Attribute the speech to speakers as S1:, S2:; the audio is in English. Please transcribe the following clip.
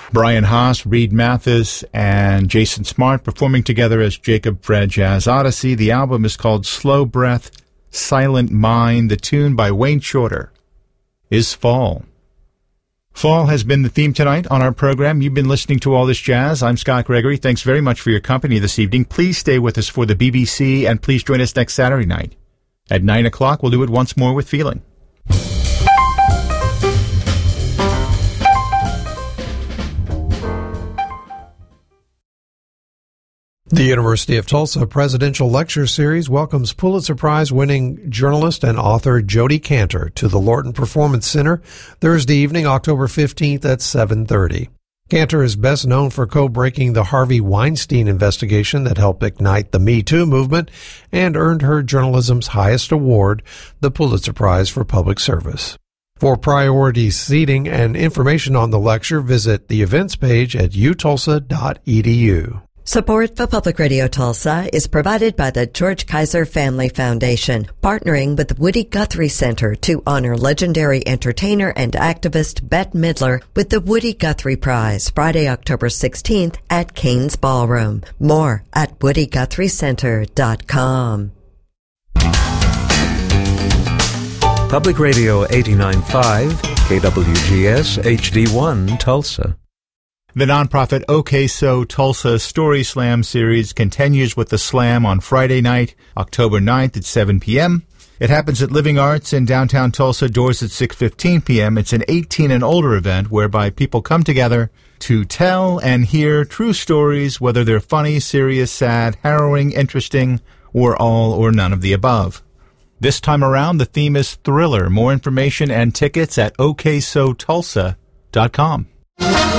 S1: Brian Haas, Reed Mathis, and Jason Smart performing together as Jacob Fred Jazz Odyssey. The album is called Slow Breath, Silent Mind. The tune by Wayne Shorter is Fall. Fall has been the theme tonight on our program. You've been listening to All This Jazz. I'm Scott Gregory. Thanks very much for your company this evening. Please stay with us for the BBC, and please join us next Saturday night. At 9 o'clock, we'll do it once more with feeling.
S2: The University of Tulsa Presidential Lecture Series welcomes Pulitzer Prize-winning journalist and author Jodi Kantor to the Lorton Performance Center Thursday evening, October 15th at 7:30. Kantor is best known for co-breaking the Harvey Weinstein investigation that helped ignite the Me Too movement and earned her journalism's highest award, the Pulitzer Prize for Public Service. For priority seating and information on the lecture, visit the events page at utulsa.edu.
S3: Support for Public Radio Tulsa is provided by the George Kaiser Family Foundation, partnering with the Woody Guthrie Center to honor legendary entertainer and activist Bette Midler with the Woody Guthrie Prize, Friday, October 16th at Cain's Ballroom. More at WoodyGuthrieCenter.com.
S4: Public Radio 89.5, KWGS HD1 Tulsa.
S1: The nonprofit OK So Tulsa Story Slam series continues with the slam on Friday night, October 9th at 7 p.m. It happens at Living Arts in downtown Tulsa, doors at 6:15 p.m. It's an 18 and older event whereby people come together to tell and hear true stories, whether they're funny, serious, sad, harrowing, interesting, or all or none of the above. This time around, the theme is thriller. More information and tickets at OKSoTulsa.com.